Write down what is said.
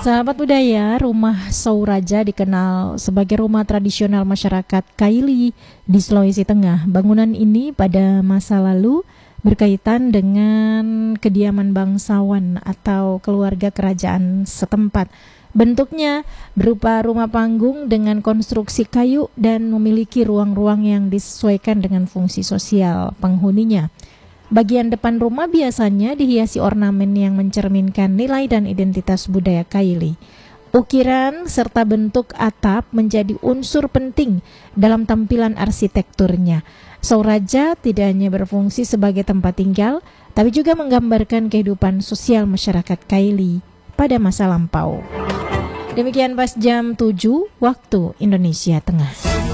Sahabat budaya, rumah Sauraja dikenal sebagai rumah tradisional masyarakat Kaili di Sulawesi Tengah. Bangunan ini pada masa lalu berkaitan dengan kediaman bangsawan atau keluarga kerajaan setempat. Bentuknya berupa rumah panggung dengan konstruksi kayu dan memiliki ruang-ruang yang disesuaikan dengan fungsi sosial penghuninya. Bagian depan rumah biasanya dihiasi ornamen yang mencerminkan nilai dan identitas budaya Kaili. Ukiran serta bentuk atap menjadi unsur penting dalam tampilan arsitekturnya. Sauraja tidak hanya berfungsi sebagai tempat tinggal, tapi juga menggambarkan kehidupan sosial masyarakat Kaili pada masa lampau. Demikian pas jam 7 waktu Indonesia Tengah.